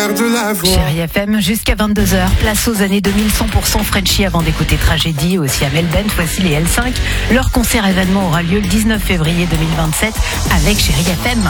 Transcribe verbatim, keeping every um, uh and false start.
Chérie F M, jusqu'à vingt-deux heures, place aux années deux mille, cent pour cent Frenchy avant d'écouter Tragédie, aussi à Melbourne, voici les L cinq. Leur concert événement aura lieu le dix-neuf février deux mille vingt-sept avec Chérie F M.